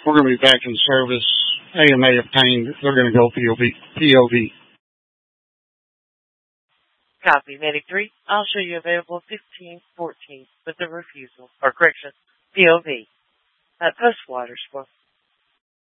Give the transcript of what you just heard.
We're going to be back in service. AMA obtained. They're going to go POV. Copy, Medic 3. I'll show you available 1514 with the refusal, or correction, POV. Post Watersville.